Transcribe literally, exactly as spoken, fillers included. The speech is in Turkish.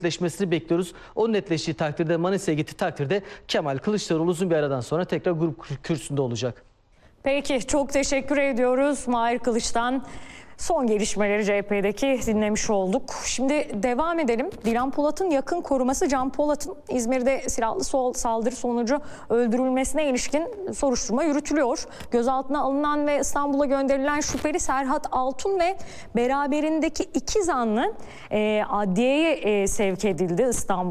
netleşmesini bekliyoruz. O netleştiği takdirde, Manisa'ya gittiği takdirde Kemal Kılıçdaroğlu uzun bir aradan sonra tekrar grup kürsüsünde olacak. Peki, çok teşekkür ediyoruz Mahir Kılıç'tan. Son gelişmeleri C H P'deki dinlemiş olduk. Şimdi devam edelim. Dilan Polat'ın yakın koruması Can Polat'ın İzmir'de silahlı saldırı sonucu öldürülmesine ilişkin soruşturma yürütülüyor. Gözaltına alınan ve İstanbul'a gönderilen şüpheli Serhat Altun ve beraberindeki iki zanlı e, adliyeye e, sevk edildi İstanbul.